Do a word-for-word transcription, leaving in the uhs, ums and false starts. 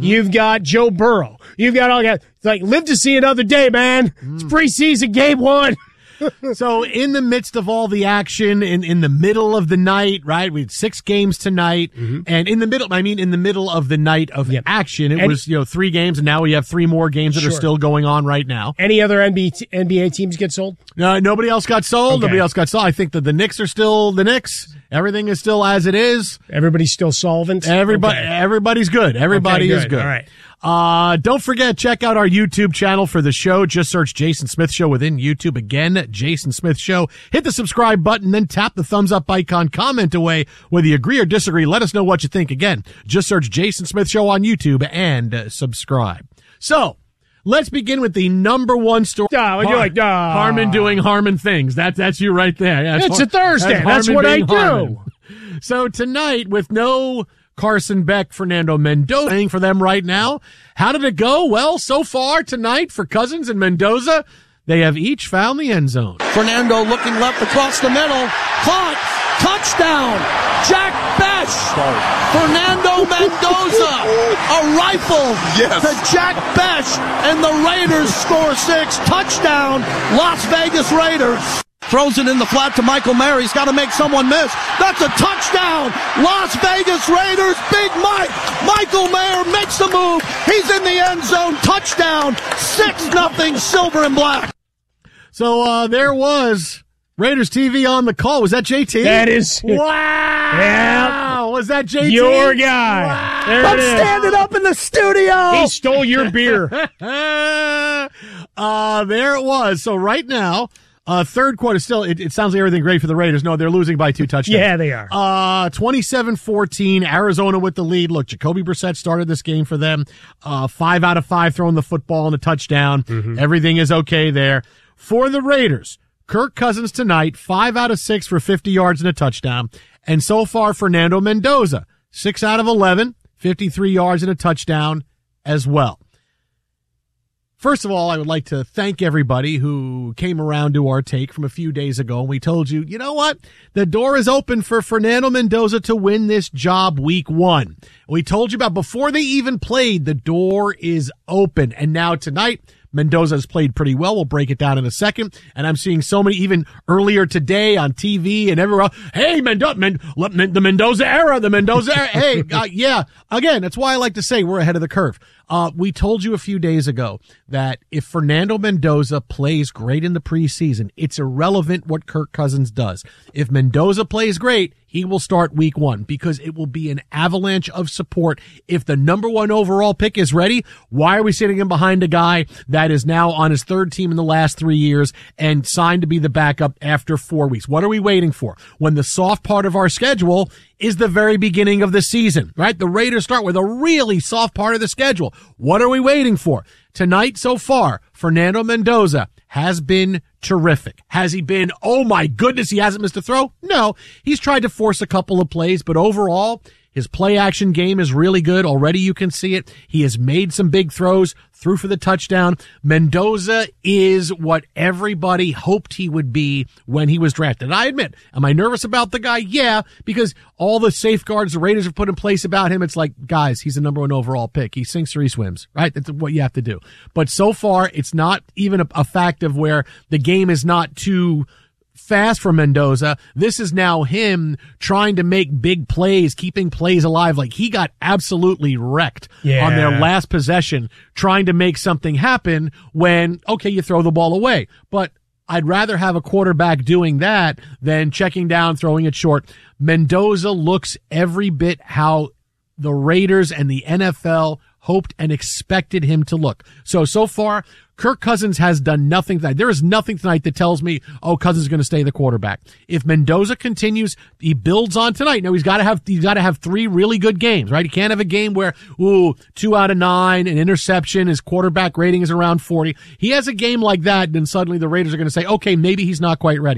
You've got Joe Burrow. You've got all that. It's like, live to see another day, man. Mm. It's preseason game one. So in the midst of all the action, in, in the middle of the night, right? We had six games tonight. Mm-hmm. And in the middle, I mean, in the middle of the night of yep. action, it Any, was, you know, three games, and now we have three more games that sure. are still going on right now. Any other N B A, N B A teams get sold? No, nobody else got sold. Okay. Nobody else got sold. I think that the Knicks are still the Knicks. Everything is still as it is. Everybody's still solvent? Everybody, okay. Everybody's good. Everybody okay, good. is good. All right. Uh, don't forget, check out our YouTube channel for the show. Just search Jason Smith Show within YouTube. Again, Jason Smith Show. Hit the subscribe button, then tap the thumbs up icon. Comment away whether you agree or disagree. Let us know what you think. Again, just search Jason Smith Show on YouTube and uh, subscribe. So, let's begin with the number one story. Oh, you're like, oh. Harmon doing Harmon things. That's, that's you right there. Yeah, it's Har- a Thursday. That's, that's what I do. Harmon. So tonight, with no Carson Beck, Fernando Mendoza playing for them right now. How did it go? Well, so far tonight for Cousins and Mendoza, they have each found the end zone. Fernando looking left across the middle. Caught. Touchdown. Jack Bech. Fernando Mendoza. A rifle yes. to Jack Bech. And the Raiders score six. Touchdown. Las Vegas Raiders. Throws it in the flat to Michael Mayer. He's got to make someone miss. That's a touchdown. Las Vegas Raiders. Big Mike. Michael Mayer makes the move. He's in the end zone. Touchdown. six nothing Silver and Black. So uh, there was Raiders T V on the call. Was that J T? That is. Wow. Yeah. Was that J T? Your guy. Wow. There I'm standing up in the studio. He stole your beer. uh, there it was. So right now, Uh, third quarter, still, it, it sounds like everything great for the Raiders. No, they're losing by two touchdowns. Yeah, they are. Uh, twenty-seven fourteen, Arizona with the lead. Look, Jacoby Brissett started this game for them. Uh, five out of five throwing the football and a touchdown. Mm-hmm. Everything is okay there. For the Raiders, Kirk Cousins tonight, five out of six for fifty yards and a touchdown. And so far, Fernando Mendoza, six out of eleven, fifty-three yards and a touchdown as well. First of all, I would like to thank everybody who came around to our take from a few days ago, and we told you, you know what? The door is open for Fernando Mendoza to win this job week one. We told you about before they even played, the door is open. And now tonight, Mendoza has played pretty well. We'll break it down in a second. And I'm seeing so many, even earlier today on T V and everywhere else. Hey, Mendoza, Men- the Mendoza era, the Mendoza era. Hey, uh, yeah. Again, that's why I like to say we're ahead of the curve. Uh, we told you a few days ago that if Fernando Mendoza plays great in the preseason, it's irrelevant what Kirk Cousins does. If Mendoza plays great, he will start week one because it will be an avalanche of support. If the number one overall pick is ready, why are we sitting him behind a guy that is now on his third team in the last three years and signed to be the backup after four weeks? What are we waiting for? When the soft part of our schedule is the very beginning of the season, right? The Raiders start with a really soft part of the schedule. What are we waiting for? Tonight so far, Fernando Mendoza has been terrific. Has he been, oh my goodness, he hasn't missed a throw? No, he's tried to force a couple of plays, but overall, his play action game is really good. Already you can see it. He has made some big throws, threw for the touchdown. Mendoza is what everybody hoped he would be when he was drafted. And I admit, am I nervous about the guy? Yeah, because all the safeguards the Raiders have put in place about him, it's like, guys, he's the number one overall pick. He sinks or he swims, right? That's what you have to do. But so far, it's not even a, a fact of where the game is not too fast for Mendoza. This is now him trying to make big plays, keeping plays alive. Like he got absolutely wrecked yeah. on their last possession trying to make something happen when, okay, you throw the ball away. But I'd rather have a quarterback doing that than checking down, throwing it short. Mendoza looks every bit how the Raiders and the N F L hoped and expected him to look. So, so far, Kirk Cousins has done nothing tonight. There is nothing tonight that tells me, oh, Cousins is going to stay the quarterback. If Mendoza continues, he builds on tonight. Now he's got to have, he's got to have three really good games, right? He can't have a game where, ooh, two out of nine, an interception, his quarterback rating is around forty. He has a game like that, then suddenly the Raiders are going to say, okay, maybe he's not quite ready.